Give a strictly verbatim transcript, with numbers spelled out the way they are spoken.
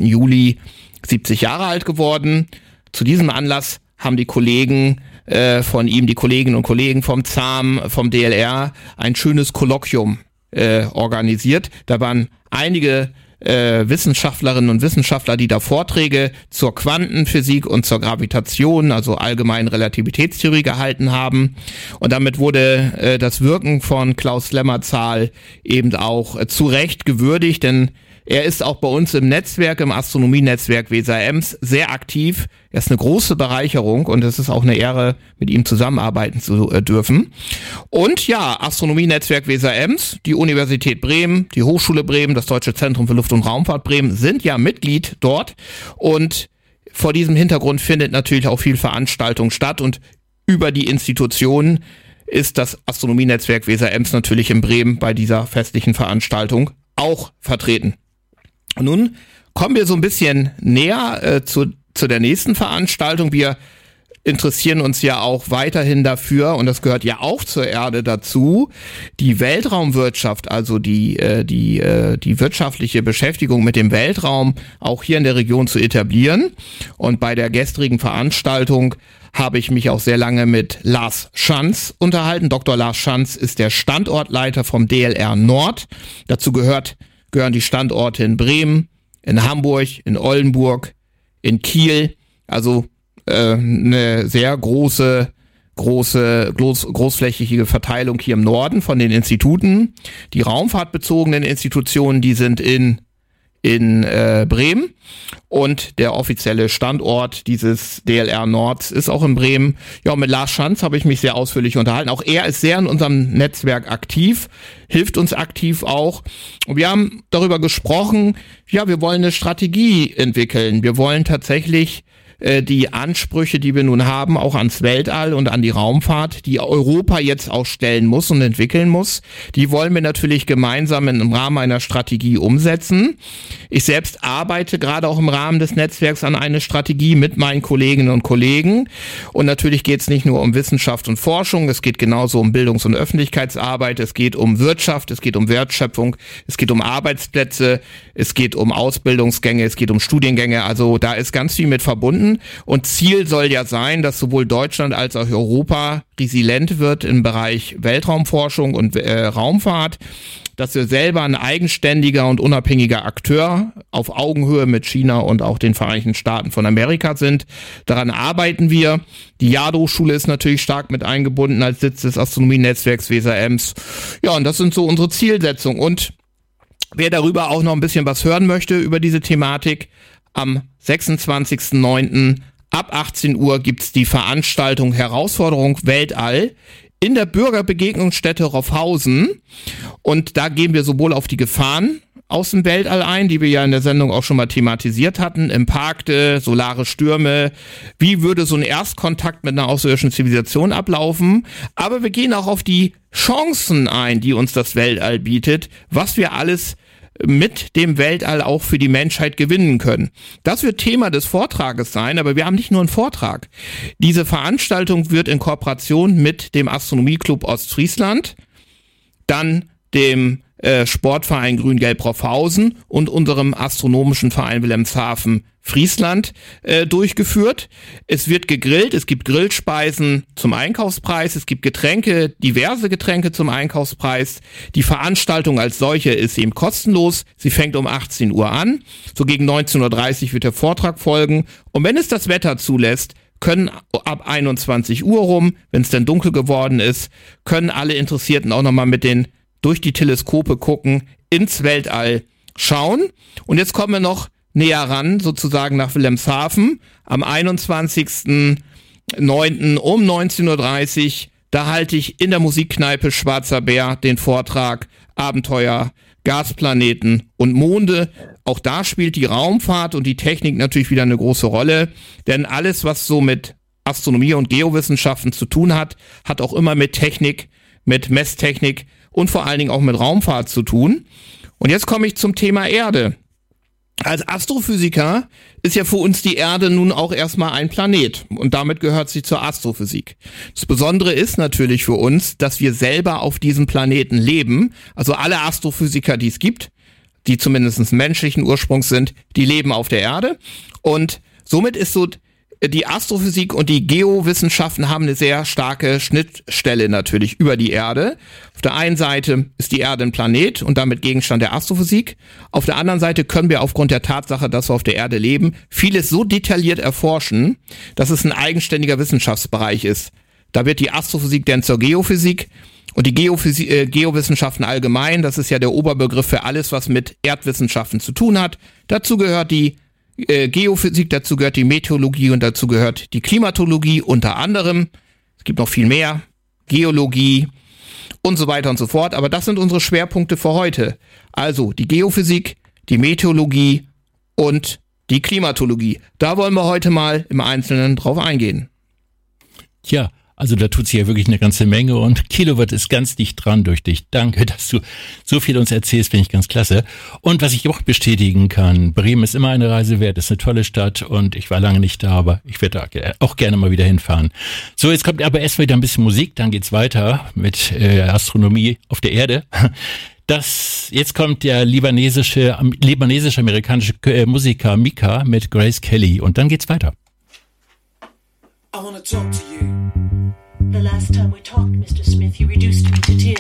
neunzehnten Juli siebzig Jahre alt geworden. Zu diesem Anlass haben die Kollegen äh, von ihm, die Kolleginnen und Kollegen vom Z A M, vom D L R, ein schönes Kolloquium äh, organisiert. Da waren einige äh, Wissenschaftlerinnen und Wissenschaftler, die da Vorträge zur Quantenphysik und zur Gravitation, also allgemeinen Relativitätstheorie gehalten haben. Und damit wurde äh, das Wirken von Klaus Lemmerzahl eben auch äh, zu Recht gewürdigt, denn er ist auch bei uns im Netzwerk, im Astronomienetzwerk Weser-Ems sehr aktiv. Er ist eine große Bereicherung und es ist auch eine Ehre, mit ihm zusammenarbeiten zu äh, dürfen. Und ja, Astronomienetzwerk Weser-Ems, die Universität Bremen, die Hochschule Bremen, das Deutsche Zentrum für Luft- und Raumfahrt Bremen sind ja Mitglied dort. Und vor diesem Hintergrund findet natürlich auch viel Veranstaltung statt. Und über die Institutionen ist das Astronomienetzwerk Weser-Ems natürlich in Bremen bei dieser festlichen Veranstaltung auch vertreten. Nun kommen wir so ein bisschen näher äh, zu, zu der nächsten Veranstaltung. Wir interessieren uns ja auch weiterhin dafür, und das gehört ja auch zur Erde dazu, die Weltraumwirtschaft, also die, äh, die, äh, die wirtschaftliche Beschäftigung mit dem Weltraum auch hier in der Region zu etablieren. Und bei der gestrigen Veranstaltung habe ich mich auch sehr lange mit Lars Schanz unterhalten. Doktor Lars Schanz ist der Standortleiter vom D L R Nord. Dazu gehört gehören die Standorte in Bremen, in Hamburg, in Oldenburg, in Kiel. Also äh, eine sehr große, große, groß, großflächige Verteilung hier im Norden von den Instituten. Die raumfahrtbezogenen Institutionen, die sind in in äh, Bremen, und der offizielle Standort dieses D L R Nords ist auch in Bremen. Ja, und mit Lars Schanz habe ich mich sehr ausführlich unterhalten. Auch er ist sehr in unserem Netzwerk aktiv, hilft uns aktiv auch. Und wir haben darüber gesprochen, ja, wir wollen eine Strategie entwickeln. Wir wollen tatsächlich äh, die Ansprüche, die wir nun haben, auch ans Weltall und an die Raumfahrt, die Europa jetzt auch stellen muss und entwickeln muss, die wollen wir natürlich gemeinsam im Rahmen einer Strategie umsetzen. Ich selbst arbeite gerade auch im Rahmen des Netzwerks an einer Strategie mit meinen Kolleginnen und Kollegen. Und natürlich geht es nicht nur um Wissenschaft und Forschung, es geht genauso um Bildungs- und Öffentlichkeitsarbeit, es geht um Wirtschaft, es geht um Wertschöpfung, es geht um Arbeitsplätze, es geht um Ausbildungsgänge, es geht um Studiengänge. Also da ist ganz viel mit verbunden. Und Ziel soll ja sein, dass sowohl Deutschland als auch Europa resilient wird im Bereich Weltraumforschung und äh, Raumfahrt, dass wir selber ein eigenständiger und unabhängiger Akteur auf Augenhöhe mit China und auch den Vereinigten Staaten von Amerika sind. Daran arbeiten wir. Die Jade-Hochschule ist natürlich stark mit eingebunden als Sitz des Astronomienetzwerks Weser-Ems. Ja, und das sind so unsere Zielsetzungen. Und wer darüber auch noch ein bisschen was hören möchte, über diese Thematik, am sechsundzwanzigsten neunten ab achtzehn Uhr gibt's die Veranstaltung Herausforderung Weltall in der Bürgerbegegnungsstätte Roffhausen. Und da gehen wir sowohl auf die Gefahren aus dem Weltall ein, die wir ja in der Sendung auch schon mal thematisiert hatten, Impakte, solare Stürme, wie würde so ein Erstkontakt mit einer außerirdischen Zivilisation ablaufen, aber wir gehen auch auf die Chancen ein, die uns das Weltall bietet, was wir alles mit dem Weltall auch für die Menschheit gewinnen können. Das wird Thema des Vortrages sein, aber wir haben nicht nur einen Vortrag. Diese Veranstaltung wird in Kooperation mit dem Astronomieclub Ostfriesland, dann dem äh, Sportverein Grün-Gelb Roffhausen und unserem astronomischen Verein Wilhelmshaven Friesland äh, durchgeführt. Es wird gegrillt, es gibt Grillspeisen zum Einkaufspreis, es gibt Getränke, diverse Getränke zum Einkaufspreis. Die Veranstaltung als solche ist eben kostenlos. Sie fängt um achtzehn Uhr an. So gegen neunzehn Uhr dreißig wird der Vortrag folgen. Und wenn es das Wetter zulässt, können ab einundzwanzig Uhr rum, wenn es dann dunkel geworden ist, können alle Interessierten auch nochmal mit den durch die Teleskope gucken, ins Weltall schauen. Und jetzt kommen wir noch näher ran, sozusagen nach Wilhelmshaven, am einundzwanzigsten neunten um neunzehn Uhr dreißig. Da halte ich in der Musikkneipe Schwarzer Bär den Vortrag Abenteuer, Gasplaneten und Monde. Auch da spielt die Raumfahrt und die Technik natürlich wieder eine große Rolle, denn alles, was so mit Astronomie und Geowissenschaften zu tun hat, hat auch immer mit Technik, mit Messtechnik und vor allen Dingen auch mit Raumfahrt zu tun. Und jetzt komme ich zum Thema Erde. Als Astrophysiker ist ja für uns die Erde nun auch erstmal ein Planet und damit gehört sie zur Astrophysik. Das Besondere ist natürlich für uns, dass wir selber auf diesem Planeten leben. Also alle Astrophysiker, die es gibt, die zumindest menschlichen Ursprungs sind, die leben auf der Erde. Und somit ist so, die Astrophysik und die Geowissenschaften haben eine sehr starke Schnittstelle natürlich über die Erde. Auf der einen Seite ist die Erde ein Planet und damit Gegenstand der Astrophysik. Auf der anderen Seite können wir aufgrund der Tatsache, dass wir auf der Erde leben, vieles so detailliert erforschen, dass es ein eigenständiger Wissenschaftsbereich ist. Da wird die Astrophysik dann zur Geophysik und die Geophysik, äh, Geowissenschaften allgemein, das ist ja der Oberbegriff für alles, was mit Erdwissenschaften zu tun hat. Dazu gehört die Äh, Geophysik, dazu gehört die Meteorologie und dazu gehört die Klimatologie unter anderem. Es gibt noch viel mehr, Geologie und so weiter und so fort. Aber das sind unsere Schwerpunkte für heute. Also die Geophysik, die Meteorologie und die Klimatologie. Da wollen wir heute mal im Einzelnen drauf eingehen. Ja, also da tut sich ja wirklich eine ganze Menge und Kilowatt ist ganz dicht dran durch dich. Danke, dass du so viel uns erzählst, finde ich ganz klasse. Und was ich auch bestätigen kann, Bremen ist immer eine Reise wert, ist eine tolle Stadt und ich war lange nicht da, aber ich werde da auch gerne mal wieder hinfahren. So, jetzt kommt aber erst wieder ein bisschen Musik, dann geht's weiter mit äh, Astronomie auf der Erde. Das, jetzt kommt der libanesische, libanesisch-amerikanische äh, Musiker Mika mit Grace Kelly und dann geht's weiter. I wanna talk to you. The last time we talked, Mister Smith, you reduced me to tears.